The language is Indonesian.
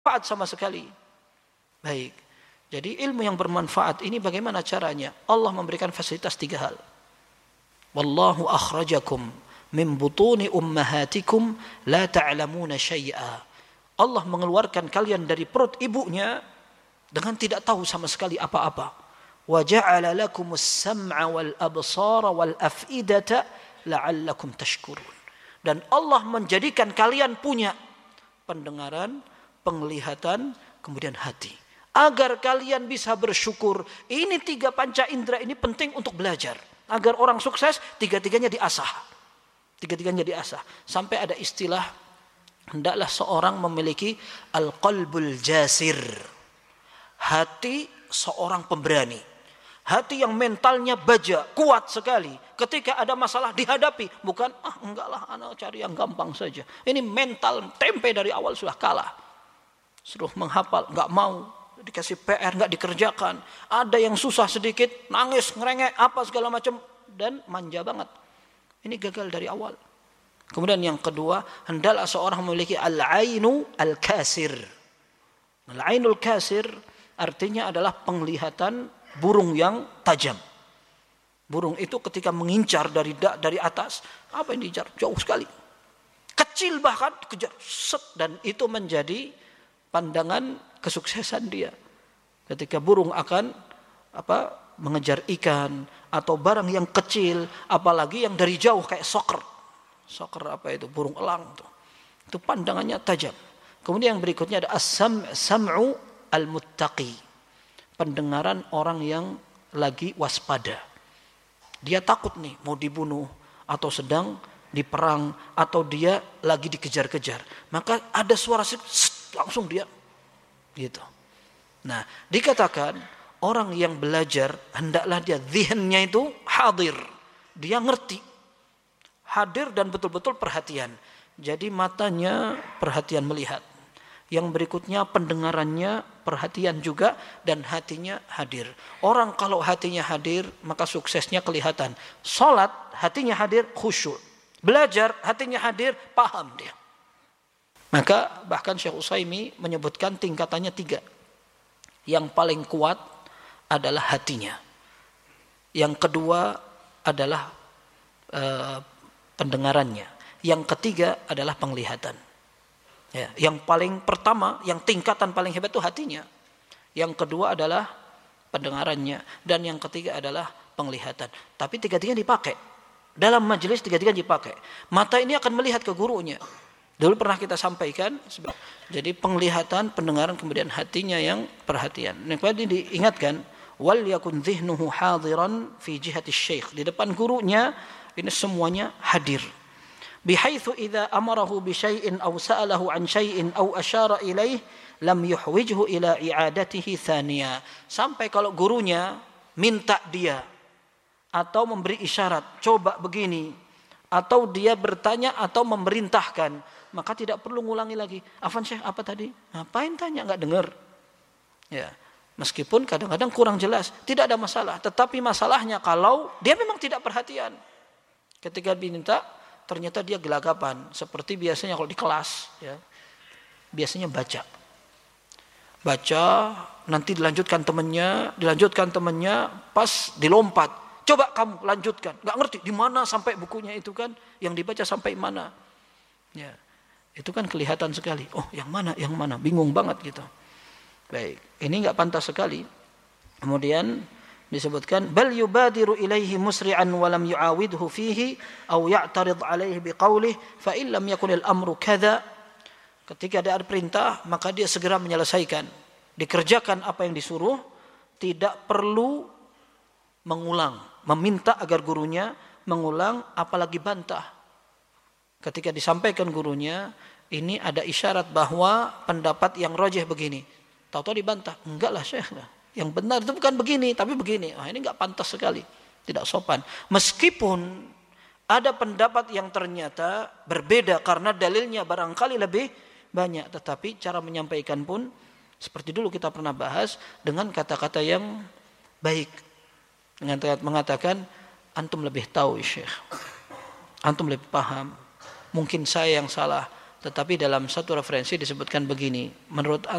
bermanfaat sama sekali. Baik. Jadi ilmu yang bermanfaat ini bagaimana caranya? Allah memberikan fasilitas 3 hal. Wallahu akhrajakum min butuni ummahatikum la ta'lamuna syai'a. Allah mengeluarkan kalian dari perut ibunya dengan tidak tahu sama sekali apa-apa. Wa ja'ala lakumus sam'a wal absara wal af'idata la'allakum tashkurun. Dan Allah menjadikan kalian punya pendengaran, penglihatan, kemudian hati. Agar kalian bisa bersyukur. Ini 3 panca indera ini penting untuk belajar. Agar orang sukses, 3-tiganya diasah. 3-tiganya diasah. Sampai ada istilah, hendaklah seorang memiliki al-qalbul jasir. Hati seorang pemberani. Hati yang mentalnya baja, kuat sekali. Ketika ada masalah dihadapi. Bukan, enggak lah, anak cari yang gampang saja. Ini mental tempe dari awal sudah kalah. Suruh menghafal, enggak mau. Dikasih PR, enggak dikerjakan. Ada yang susah sedikit, nangis, ngerengek, apa segala macam. Dan manja banget. Ini gagal dari awal. Kemudian yang kedua, hendaklah seorang memiliki al-ainu al-kasir. Al-ainul kasir artinya adalah penglihatan burung yang tajam. Burung itu ketika mengincar dari atas, apa yang diincar? Jauh sekali. Kecil bahkan dikejar. Dan itu menjadi pandangan kesuksesan dia. Ketika burung akan mengejar ikan atau barang yang kecil, apalagi yang dari jauh kayak soker. Soker apa itu? Burung elang tuh. Itu pandangannya tajam. Kemudian yang berikutnya ada as-sam'u al-muttaqi. Pendengaran orang yang lagi waspada. Dia takut nih mau dibunuh atau sedang diperang atau dia lagi dikejar-kejar. Maka ada suara langsung dia gitu. Nah, dikatakan orang yang belajar hendaklah dia zihnnya itu hadir. Dia ngerti. Hadir dan betul-betul perhatian. Jadi matanya perhatian melihat. Yang berikutnya pendengarannya perhatian juga dan hatinya hadir. Orang kalau hatinya hadir maka suksesnya kelihatan. Salat hatinya hadir khusyuk. Belajar hatinya hadir paham dia. Maka bahkan Syekh Utsaimin menyebutkan tingkatannya 3. Yang paling kuat adalah hatinya. Yang kedua adalah pendengarannya. Yang ketiga adalah penglihatan. Ya, yang paling pertama, yang tingkatan paling hebat itu hatinya. Yang kedua adalah pendengarannya. Dan yang ketiga adalah penglihatan. Tapi 3-tiganya dipakai. Dalam majelis 3-tiganya dipakai. Mata ini akan melihat ke gurunya. Dulu pernah kita sampaikan. Jadi penglihatan, pendengaran, kemudian hatinya yang perhatian. Nah, kemudian diingatkan. Wal yakun dhihnuhu hadiran fi jihati syekh. Di depan gurunya ini semuanya hadir. Bihaitsu idza amarahu bi syai'in aw sa'alahu an syai'in aw asyara ilaih lam yuhwijhu ila i'adatihi thaniya. Sampai kalau gurunya minta dia atau memberi isyarat, coba begini, atau dia bertanya atau memerintahkan, maka tidak perlu ngulangi lagi. Afan Syekh, apa tadi? Ngapain tanya, enggak dengar. Ya. Meskipun kadang-kadang kurang jelas, tidak ada masalah, tetapi masalahnya kalau dia memang tidak perhatian. Ketika diminta ternyata dia gelagapan, seperti biasanya kalau di kelas, ya, biasanya baca, nanti dilanjutkan temannya, pas dilompat, coba kamu lanjutkan, nggak ngerti di mana sampai bukunya itu kan, yang dibaca sampai mana, ya, itu kan kelihatan sekali, oh yang mana, bingung banget gitu. Baik, ini nggak pantas sekali. Kemudian disebutkan bal yubadiru ilaihi musri'an wa lam yu'awidhu fihi aw ya'tarid alaihi biqaulih fa in lam yakun al-amru kadza. Ketika ada perintah maka dia segera menyelesaikan, dikerjakan apa yang disuruh, tidak perlu mengulang, meminta agar gurunya mengulang apalagi bantah. Ketika disampaikan gurunya, ini ada isyarat bahwa pendapat yang rajih begini, tahu-tahu dibantah, enggak lah Syekh, yang benar itu bukan begini, tapi begini. Ini enggak pantas sekali, tidak sopan. Meskipun ada pendapat yang ternyata berbeda karena dalilnya barangkali lebih banyak, tetapi cara menyampaikan pun seperti dulu kita pernah bahas dengan kata-kata yang baik. Dengan mengatakan antum lebih tahu Syekh, antum lebih paham. Mungkin saya yang salah, tetapi dalam satu referensi disebutkan begini. Menurut